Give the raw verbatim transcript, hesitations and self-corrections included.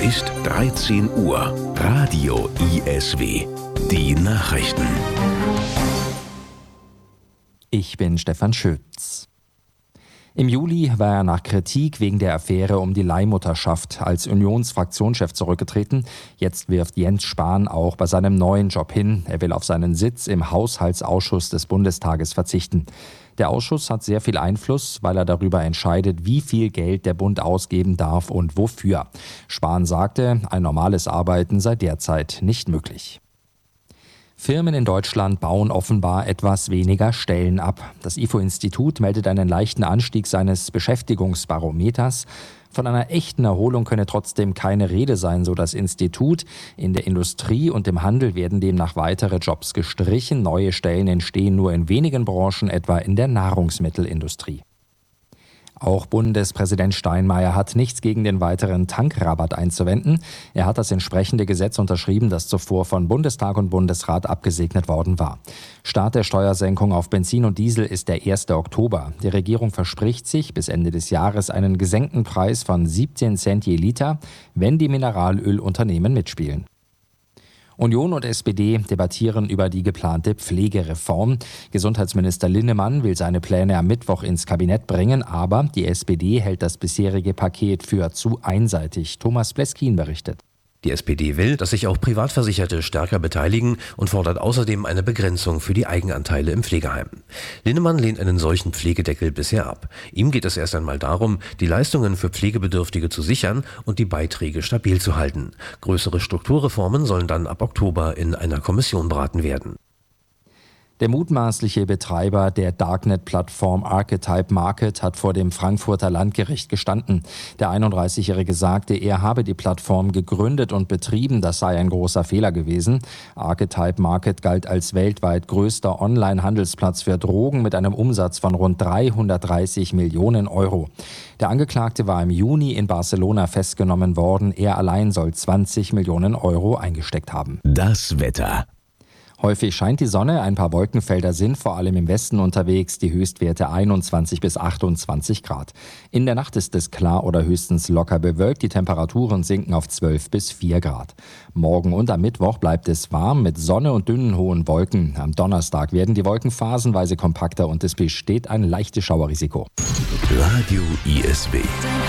ist dreizehn Uhr. Radio I S W. Die Nachrichten. Ich bin Stefan Schütz. Im Juli war er nach Kritik wegen der Affäre um die Leihmutterschaft als Unionsfraktionschef zurückgetreten. Jetzt wirft Jens Spahn auch bei seinem neuen Job hin. Er will auf seinen Sitz im Haushaltsausschuss des Bundestages verzichten. Der Ausschuss hat sehr viel Einfluss, weil er darüber entscheidet, wie viel Geld der Bund ausgeben darf und wofür. Spahn sagte, ein normales Arbeiten sei derzeit nicht möglich. Firmen in Deutschland bauen offenbar etwas weniger Stellen ab. Das I F O-Institut meldet einen leichten Anstieg seines Beschäftigungsbarometers. Von einer echten Erholung könne trotzdem keine Rede sein, so das Institut. In der Industrie und im Handel werden demnach weitere Jobs gestrichen. Neue Stellen entstehen nur in wenigen Branchen, etwa in der Nahrungsmittelindustrie. Auch Bundespräsident Steinmeier hat nichts gegen den weiteren Tankrabatt einzuwenden. Er hat das entsprechende Gesetz unterschrieben, das zuvor von Bundestag und Bundesrat abgesegnet worden war. Start der Steuersenkung auf Benzin und Diesel ist der erste Oktober. Die Regierung verspricht sich bis Ende des Jahres einen gesenkten Preis von siebzehn Cent je Liter, wenn die Mineralölunternehmen mitspielen. Union und S P D debattieren über die geplante Pflegereform. Gesundheitsminister Linnemann will seine Pläne am Mittwoch ins Kabinett bringen, aber die S P D hält das bisherige Paket für zu einseitig. Thomas Pleskin berichtet. Die S P D will, dass sich auch Privatversicherte stärker beteiligen und fordert außerdem eine Begrenzung für die Eigenanteile im Pflegeheim. Linnemann lehnt einen solchen Pflegedeckel bisher ab. Ihm geht es erst einmal darum, die Leistungen für Pflegebedürftige zu sichern und die Beiträge stabil zu halten. Größere Strukturreformen sollen dann ab Oktober in einer Kommission beraten werden. Der mutmaßliche Betreiber der Darknet-Plattform Archetype Market hat vor dem Frankfurter Landgericht gestanden. Der einunddreißigjährige sagte, er habe die Plattform gegründet und betrieben. Das sei ein großer Fehler gewesen. Archetype Market galt als weltweit größter Online-Handelsplatz für Drogen mit einem Umsatz von rund dreihundertdreißig Millionen Euro. Der Angeklagte war im Juni in Barcelona festgenommen worden. Er allein soll zwanzig Millionen Euro eingesteckt haben. Das Wetter. Häufig scheint die Sonne, ein paar Wolkenfelder sind vor allem im Westen unterwegs, die Höchstwerte einundzwanzig bis achtundzwanzig Grad. In der Nacht ist es klar oder höchstens locker bewölkt, die Temperaturen sinken auf zwölf bis vier Grad. Morgen und am Mittwoch bleibt es warm mit Sonne und dünnen hohen Wolken. Am Donnerstag werden die Wolken phasenweise kompakter und es besteht ein leichtes Schauerrisiko. Radio I S W.